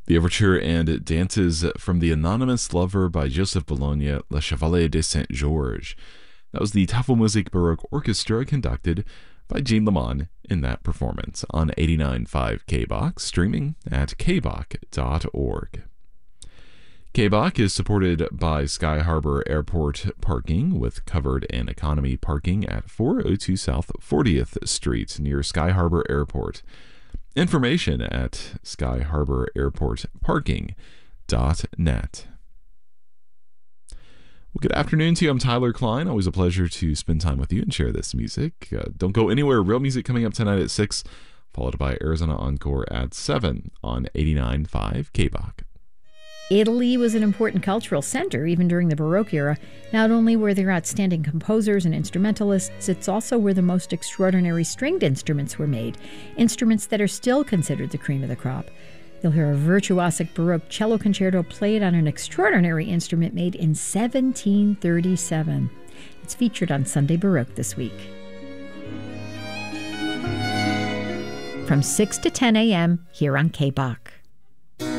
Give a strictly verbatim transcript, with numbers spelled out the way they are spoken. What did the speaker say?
The overture and dances from The Anonymous Lover by Joseph Bologna, Le Chevalier de Saint-Georges. That was the Tafelmusik Baroque Orchestra conducted by Jean Lamont in that performance on eighty-nine point five K B O C, streaming at k b o c dot org. K B O C is supported by Sky Harbor Airport Parking with covered and economy parking at four oh two South fortieth Street near Sky Harbor Airport. Information at sky harbor airport parking dot net. Well, good afternoon to you. I'm Tyler Klein. Always a pleasure to spend time with you and share this music. Uh, don't go anywhere. Real music coming up tonight at six, followed by Arizona Encore at seven on eighty-nine point five K B O C. Italy was an important cultural center even during the Baroque era. Not only were there outstanding composers and instrumentalists, it's also where the most extraordinary stringed instruments were made, instruments that are still considered the cream of the crop. You'll hear a virtuosic Baroque cello concerto played on an extraordinary instrument made in seventeen thirty-seven. It's featured on Sunday Baroque this week. From six to ten a.m. here on K B O C.